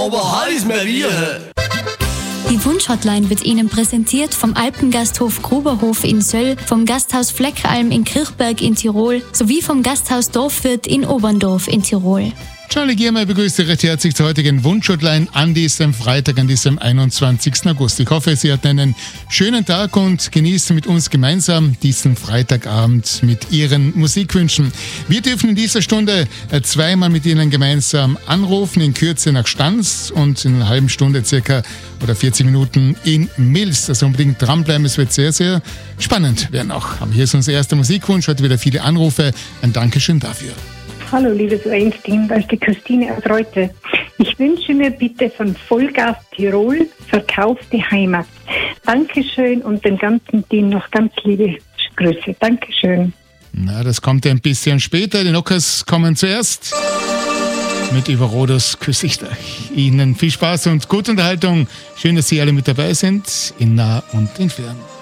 aber heiß mehr wie. Die Wunschhotline wird Ihnen präsentiert vom Alpengasthof Gruberhof in Söll, vom Gasthaus Fleckalm in Kirchberg in Tirol sowie vom Gasthaus Dorfwirt in Oberndorf in Tirol. Charlie Giermeier begrüßt Sie recht herzlich zur heutigen Wunschhotline an diesem Freitag, an diesem 21. August. Ich hoffe, Sie hatten einen schönen Tag und genießen mit uns gemeinsam diesen Freitagabend mit Ihren Musikwünschen. Wir dürfen in dieser Stunde zweimal mit Ihnen gemeinsam anrufen, in Kürze nach Stans und in einer halben Stunde circa oder 40 Minuten in Mils. Also unbedingt dranbleiben, es wird sehr, sehr spannend werden auch. Aber hier ist unser erster Musikwunsch, heute wieder viele Anrufe. Ein Dankeschön dafür. Hallo, liebes Einstein, da ist die Christine aus Reute. Ich wünsche mir bitte von Vollgas Tirol verkaufte Heimat. Dankeschön und dem ganzen Team noch ganz liebe Grüße. Dankeschön. Na, das kommt ja ein bisschen später. Die Knockers kommen zuerst. Mit Überrodos küsse ich Ihnen viel Spaß und gute Unterhaltung. Schön, dass Sie alle mit dabei sind, in nah und in fern.